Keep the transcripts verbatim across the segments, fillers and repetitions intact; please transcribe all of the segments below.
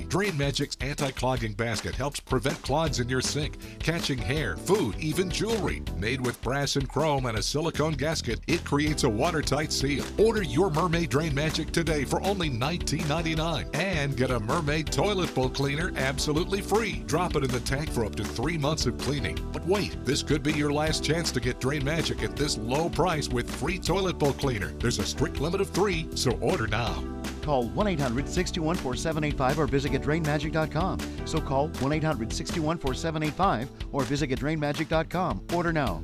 Drain Magic's anti-clogging basket helps prevent clogs in your sink, catching hair, food, even jewelry. Made with brass and chrome and a silicone gasket, it creates a watertight seal. Order your Mermaid Drain Magic today for only nineteen ninety-nine dollars and get a Mermaid toilet bowl cleaner absolutely free. Drop it in the tank for up to three months of cleaning. But wait, this could be your last chance to get Drain Magic at this low price with free toilet bowl cleaner. There's a strict limit of three, so order now. Call one eight hundred, six two one, four seven eight five or visit get drain magic dot com. So call one eight hundred, six two one, four seven eight five or visit get drain magic dot com. Order now.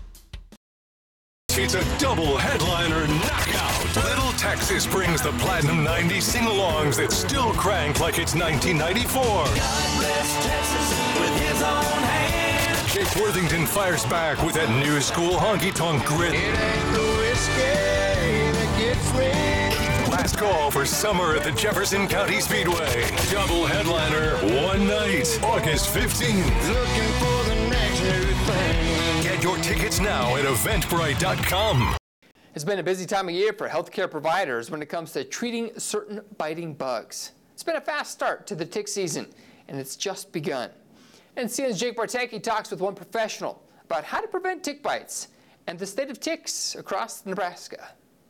It's a double headliner knockout. Little Texas brings the Platinum ninety sing-alongs that still crank like it's nineteen ninety-four. God bless Texas with his own hand. Jake Worthington fires back with that new school honky-tonk grit. It ain't the whiskey that gets me. Last call for summer at the Jefferson County Speedway. Double headliner, one night, August fifteenth. Looking for the next new thing. Get your tickets now at eventbrite dot com. It's been a busy time of year for healthcare providers when it comes to treating certain biting bugs. It's been a fast start to the tick season, and it's just begun. And C N N's Jake Bartecki talks with one professional about how to prevent tick bites and the state of ticks across Nebraska.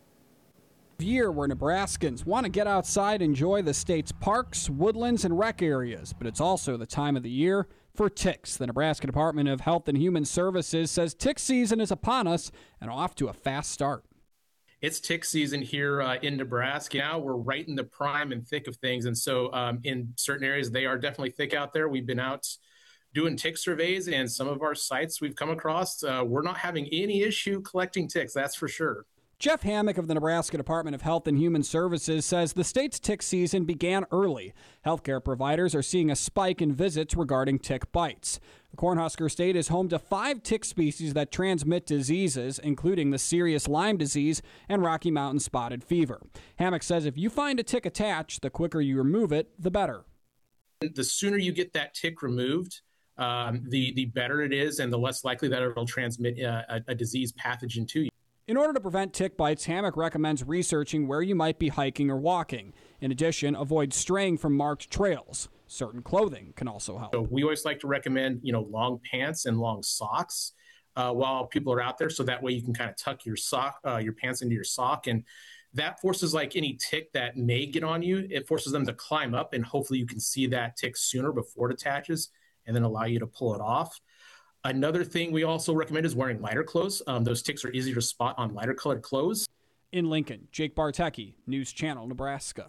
Year where Nebraskans want to get outside and enjoy the state's parks, woodlands, and rec areas, but it's also the time of the year for ticks. The Nebraska Department of Health and Human Services says tick season is upon us and off to a fast start. It's tick season here uh, in Nebraska. Now we're right in the prime and thick of things, and so um, in certain areas they are definitely thick out there. We've been out doing tick surveys, and some of our sites we've come across, uh, we're not having any issue collecting ticks, that's for sure. Jeff Hammock of the Nebraska Department of Health and Human Services says the state's tick season began early. Healthcare providers are seeing a spike in visits regarding tick bites. The Cornhusker State is home to five tick species that transmit diseases, including the serious Lyme disease and Rocky Mountain spotted fever. Hammock says if you find a tick attached, the quicker you remove it, the better. The sooner you get that tick removed, um, the, the better it is and the less likely that it will transmit uh, a, a disease pathogen to you. In order to prevent tick bites, Hammock recommends researching where you might be hiking or walking. In addition, avoid straying from marked trails. Certain clothing can also help. So we always like to recommend, you know, long pants and long socks uh, while people are out there, so that way you can kind of tuck your sock, uh, your pants into your sock, and that forces like any tick that may get on you. It forces them to climb up, and hopefully you can see that tick sooner before it attaches, and then allow you to pull it off. Another thing we also recommend is wearing lighter clothes. Um, those ticks are easier to spot on lighter colored clothes. In Lincoln, Jake Bartecki, News Channel, Nebraska.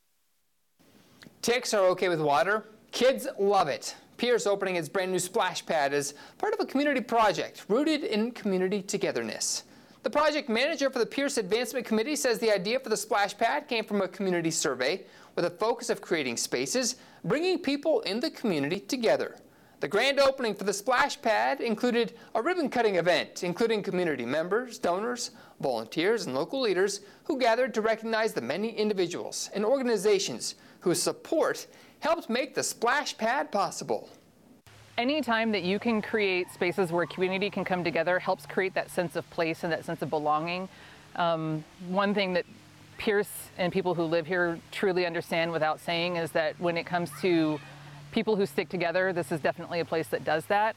Ticks are okay with water. Kids love it. Pierce opening its brand new splash pad as part of a community project rooted in community togetherness. The project manager for the Pierce Advancement Committee says the idea for the splash pad came from a community survey with a focus of creating spaces, bringing people in the community together. The grand opening for the splash pad included a ribbon-cutting event, including community members, donors, volunteers, and local leaders who gathered to recognize the many individuals and organizations whose support helped make the splash pad possible. Anytime that you can create spaces where community can come together helps create that sense of place and that sense of belonging. Um, one thing that Pierce and people who live here truly understand without saying is that when it comes to people who stick together, this is definitely a place that does that.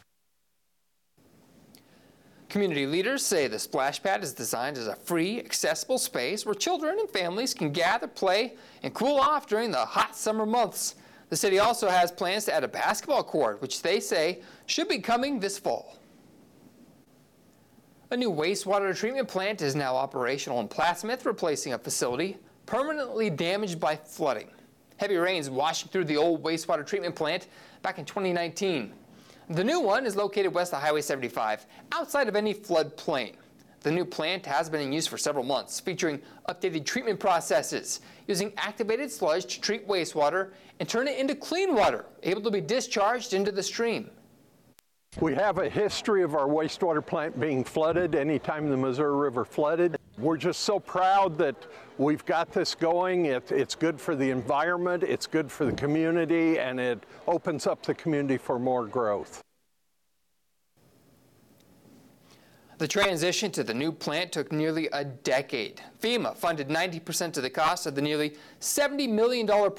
Community leaders say the splash pad is designed as a free, accessible space where children and families can gather, play, and cool off during the hot summer months. The city also has plans to add a basketball court, which they say should be coming this fall. A new wastewater treatment plant is now operational in Plattsmouth, replacing a facility permanently damaged by flooding. Heavy rains washing through the old wastewater treatment plant back in twenty nineteen. The new one is located west of Highway seventy-five, outside of any flood plain. The new plant has been in use for several months, featuring updated treatment processes, using activated sludge to treat wastewater and turn it into clean water, able to be discharged into the stream. We have a history of our wastewater plant being flooded anytime the Missouri River flooded. We're just so proud that we've got this going. It, it's good for the environment, it's good for the community, and it opens up the community for more growth. The transition to the new plant took nearly a decade. FEMA funded ninety percent of the cost of the nearly seventy million dollars